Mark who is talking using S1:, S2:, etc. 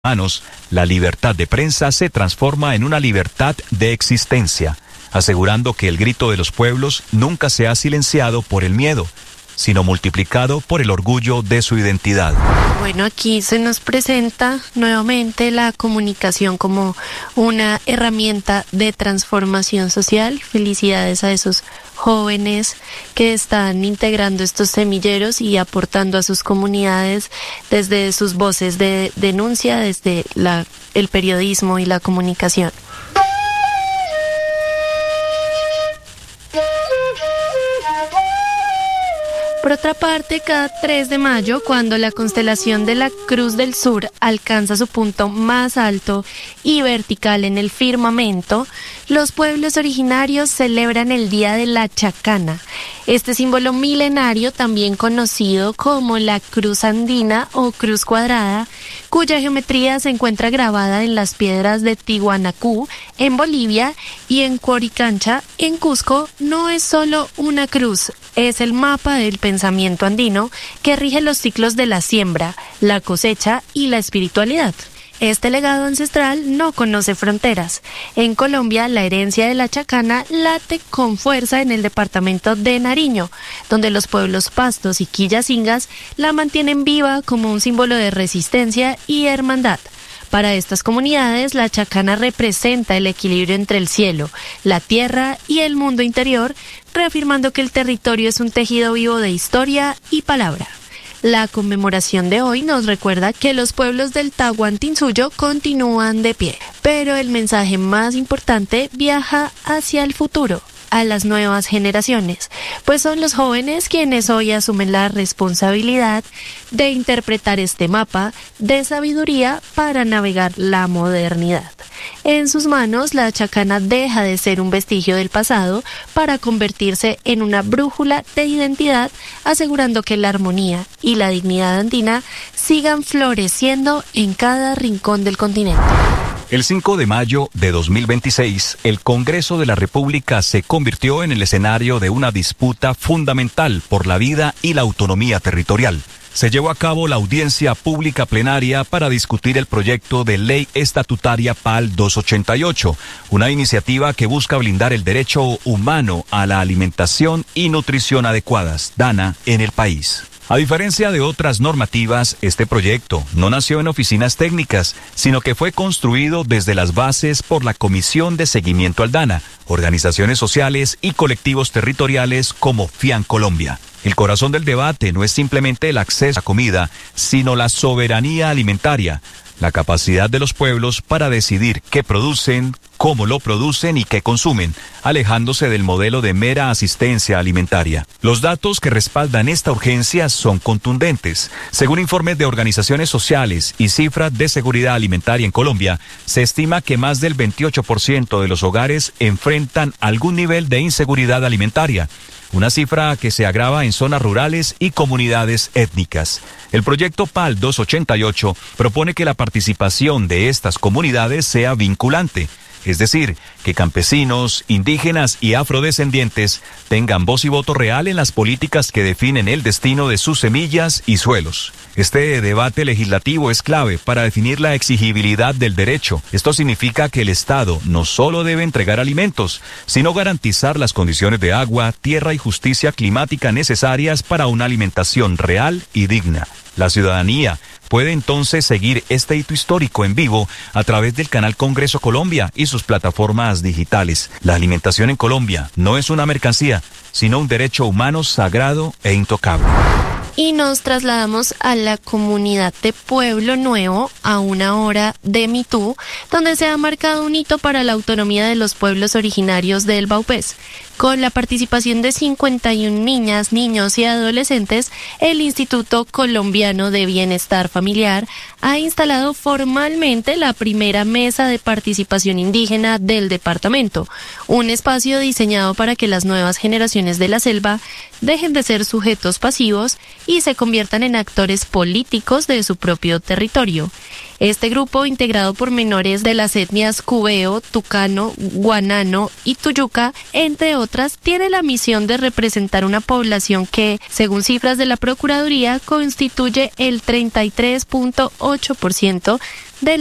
S1: humanos, la libertad de prensa se transforma en una libertad de existencia, asegurando que el grito de los pueblos nunca se ha silenciado por el miedo, sino multiplicado por el orgullo de su identidad.
S2: Bueno, aquí se nos presenta nuevamente la comunicación como una herramienta de transformación social. Felicidades a esos jóvenes que están integrando estos semilleros y aportando a sus comunidades desde sus voces de denuncia, desde el periodismo y la comunicación. Por otra parte, cada 3 de mayo, cuando la constelación de la Cruz del Sur alcanza su punto más alto y vertical en el firmamento, los pueblos originarios celebran el Día de la Chacana. Este símbolo milenario, también conocido como la Cruz Andina o Cruz Cuadrada, cuya geometría se encuentra grabada en las piedras de Tiwanaku, en Bolivia, y en Coricancha, en Cusco, no es solo una cruz, es el mapa del pensamiento andino que rige los ciclos de la siembra, la cosecha y la espiritualidad. Este legado ancestral no conoce fronteras. En Colombia, la herencia de la chacana late con fuerza en el departamento de Nariño, donde los pueblos pastos y quillacingas la mantienen viva como un símbolo de resistencia y hermandad. Para estas comunidades, la chacana representa el equilibrio entre el cielo, la tierra y el mundo interior, reafirmando que el territorio es un tejido vivo de historia y palabra. La conmemoración de hoy nos recuerda que los pueblos del Tahuantinsuyo continúan de pie, pero el mensaje más importante viaja hacia el futuro, a las nuevas generaciones, pues son los jóvenes quienes hoy asumen la responsabilidad de interpretar este mapa de sabiduría para navegar la modernidad. En sus manos, la chacana deja de ser un vestigio del pasado para convertirse en una brújula de identidad, asegurando que la armonía y la dignidad andina sigan floreciendo en cada rincón del continente.
S1: El 5 de mayo de 2026, el Congreso de la República se convirtió en el escenario de una disputa fundamental por la vida y la autonomía territorial. Se llevó a cabo la audiencia pública plenaria para discutir el proyecto de ley estatutaria PAL 288, una iniciativa que busca blindar el derecho humano a la alimentación y nutrición adecuadas, DANA, en el país. A diferencia de otras normativas, este proyecto no nació en oficinas técnicas, sino que fue construido desde las bases por la Comisión de Seguimiento al DANA, organizaciones sociales y colectivos territoriales como FIAN Colombia. El corazón del debate no es simplemente el acceso a comida, sino la soberanía alimentaria, la capacidad de los pueblos para decidir qué producen, cómo lo producen y qué consumen, alejándose del modelo de mera asistencia alimentaria. Los datos que respaldan esta urgencia son contundentes. Según informes de organizaciones sociales y cifras de seguridad alimentaria en Colombia, se estima que más del 28% de los hogares enfrentan algún nivel de inseguridad alimentaria, una cifra que se agrava en zonas rurales y comunidades étnicas. El proyecto PAL 288 propone que la participación de estas comunidades sea vinculante, es decir, que campesinos, indígenas y afrodescendientes tengan voz y voto real en las políticas que definen el destino de sus semillas y suelos. Este debate legislativo es clave para definir la exigibilidad del derecho. Esto significa que el Estado no solo debe entregar alimentos, sino garantizar las condiciones de agua, tierra y justicia climática necesarias para una alimentación real y digna. La ciudadanía puede entonces seguir este hito histórico en vivo a través del canal Congreso Colombia y sus plataformas digitales. La alimentación en Colombia no es una mercancía, sino un derecho humano sagrado e intocable.
S2: Y nos trasladamos a la comunidad de Pueblo Nuevo, a una hora de Mitú, donde se ha marcado un hito para la autonomía de los pueblos originarios del Vaupés. Con la participación de 51 niñas, niños y adolescentes, el Instituto Colombiano de Bienestar Familiar ha instalado formalmente la primera mesa de participación indígena del departamento, un espacio diseñado para que las nuevas generaciones de la selva dejen de ser sujetos pasivos y se conviertan en actores políticos de su propio territorio. Este grupo, integrado por menores de las etnias cubeo, tucano, guanano y tuyuca, entre otras, tiene la misión de representar una población que, según cifras de la Procuraduría, constituye el 33.8% de